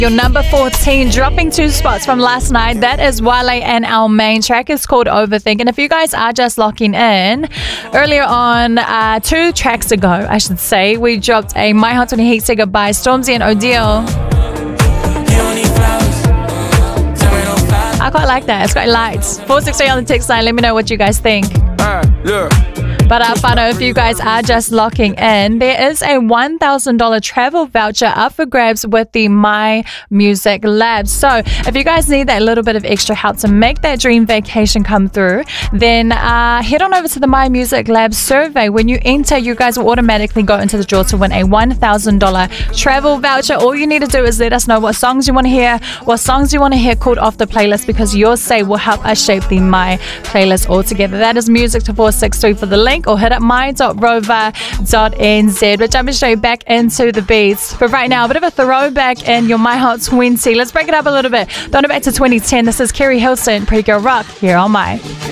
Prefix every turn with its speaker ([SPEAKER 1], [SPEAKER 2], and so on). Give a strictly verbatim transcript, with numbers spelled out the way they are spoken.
[SPEAKER 1] Your number fourteen, dropping two spots from last night. That is Wale, and our main track is called Overthink. And if you guys are just locking in, earlier on, uh, two tracks ago, I should say, we dropped a My Hot twenty Heat Say Goodbye, Stormzy and Odile. I quite like that. It's quite light. four six three on the text line. Let me know what you guys think.
[SPEAKER 2] Uh, look.
[SPEAKER 1] But uh, Whānau, if you guys are just locking in, there is a one thousand dollars travel voucher up for grabs with the My Music Lab. So if you guys need that little bit of extra help to make that dream vacation come through, then uh, head on over to the My Music Lab survey. When you enter, you guys will automatically go into the draw to win a one thousand dollars travel voucher. All you need to do is let us know what songs you want to hear, what songs you want to hear called off the playlist, because your say will help us shape the My playlist altogether. That is music to four six three for the link, or hit up my dot rover dot n z. We're jumping straight back into the beats. But right now, a bit of a throwback in your My Hot twenty. Let's break it up a little bit. Going back to twenty ten. This is Kerry Hilson, Pretty Girl Rock, here on My.